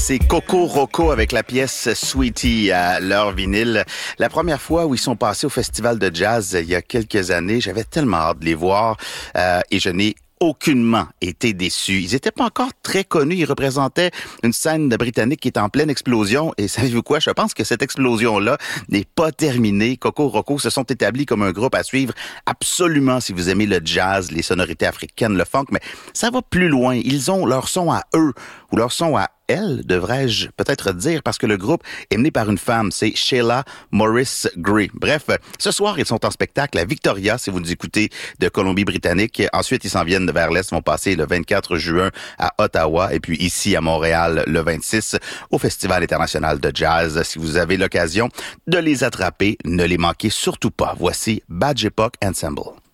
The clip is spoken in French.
C'est Coco Roco avec la pièce Sweetie à leur vinyle. La première fois où ils sont passés au festival de jazz il y a quelques années, j'avais tellement hâte de les voir et je n'ai aucunement été déçu. Ils étaient pas encore très connus. Ils représentaient une scène britannique qui est en pleine explosion. Et savez-vous quoi? Je pense que cette explosion-là n'est pas terminée. Coco Roco se sont établis comme un groupe à suivre absolument si vous aimez le jazz, les sonorités africaines, le funk. Mais ça va plus loin. Ils ont leur son à eux ou leur son à elle, devrais-je peut-être dire, parce que le groupe est mené par une femme, c'est Sheila Morris Gray. Bref, ce soir, ils sont en spectacle à Victoria, si vous nous écoutez de Colombie-Britannique. Ensuite, ils s'en viennent vers l'Est, vont passer le 24 juin à Ottawa, et puis ici à Montréal, le 26, au Festival international de jazz. Si vous avez l'occasion de les attraper, ne les manquez surtout pas. Voici Badge Epoch Ensemble.